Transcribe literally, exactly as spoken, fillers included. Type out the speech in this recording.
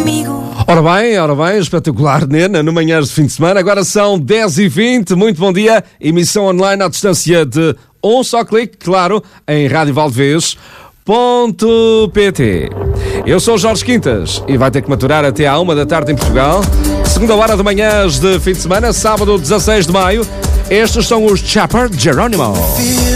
comigo. Ora bem, ora bem, espetacular, Nena, no Manhãs de Fim de Semana. Agora são dez e vinte, muito bom dia. Emissão online à distância de um só clique, claro, em rádio valdevez ponto pt. Eu sou o Jorge Quintas e vai ter que maturar até à uma da tarde em Portugal. Segunda hora de Manhãs de Fim de Semana, sábado dezasseis de maio. Estes são os Chapper Geronimo.